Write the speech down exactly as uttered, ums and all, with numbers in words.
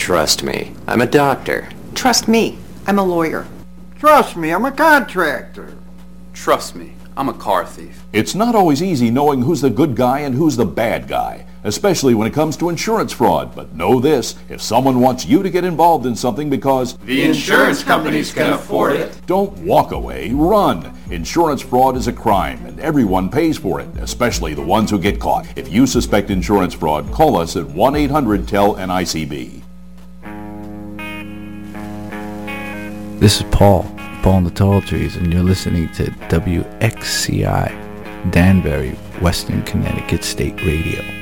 Trust me, I'm a doctor. Trust me, I'm a lawyer. Trust me, I'm a contractor. Trust me, I'm a car thief. It's not always easy knowing who's the good guy and who's the bad guy, especially when it comes to insurance fraud. But know this, if someone wants you to get involved in something because the insurance companies can afford it, don't walk away, run. Insurance fraud is a crime, and everyone pays for it, especially the ones who get caught. If you suspect insurance fraud, call us at one eight hundred T E L N I C B. This is Paul, Paul and the Tall Trees, and you're listening to W X C I, Danbury, Western Connecticut State Radio.